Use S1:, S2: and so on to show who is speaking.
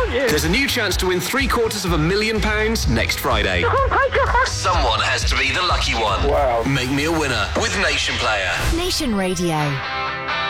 S1: aren't you?
S2: There's a new chance to win £750,000 next Friday.
S1: Oh my God.
S2: Someone has to be the lucky one.
S1: Wow.
S2: Make me a winner with Nation Player.
S3: Nation Radio.